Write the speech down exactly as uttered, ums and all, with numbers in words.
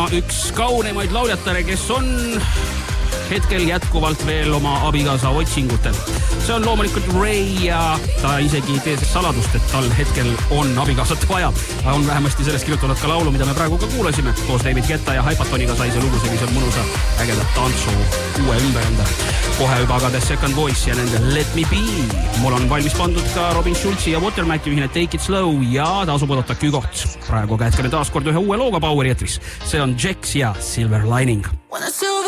üks kaunemaid lauljatare, kes on hetkel jätkuvalt veel oma abikaasa otsingutel. See on loomulikult Ray ja ta isegi ei tee saladust, et tal hetkel on abikaasat vaja. On vähemasti sellest kirjutanud ka laulu, mida me praegu ka kuulasime. Koos David Guetta ja Hypatoniga sai see lugu sellise mõnusa ägeda tantsu uue ümber enda. Kohe juba ka The Second Voice ja nende Let Me Be. Mul on valmis pandud ka Robin Schulzi ja Watermacki ühine Take It Slow ja tasub oodata Kügot. Praegu kätkeme taas kord ühe uue looga Poweri eetris. See on Jex ja Silver Lining.